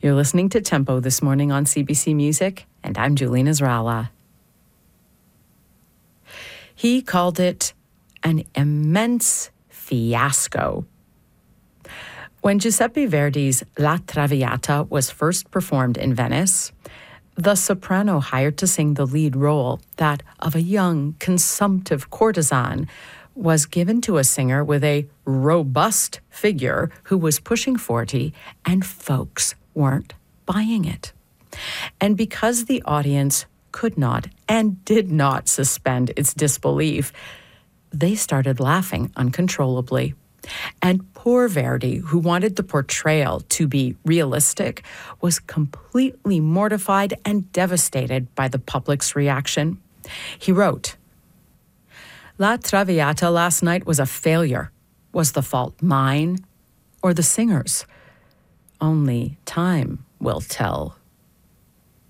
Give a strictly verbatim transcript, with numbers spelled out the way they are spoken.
You're listening to Tempo this morning on C B C Music, and I'm Julene Israla. He called it an immense fiasco. When Giuseppe Verdi's La Traviata was first performed in Venice, the soprano hired to sing the lead role, that of a young, consumptive courtesan, was given to a singer with a robust figure who was pushing forty, and folks weren't buying it. And because the audience could not and did not suspend its disbelief, they started laughing uncontrollably. And poor Verdi, who wanted the portrayal to be realistic, was completely mortified and devastated by the public's reaction. He wrote, "La Traviata last night was a failure. Was the fault mine or the singer's? Only time will tell."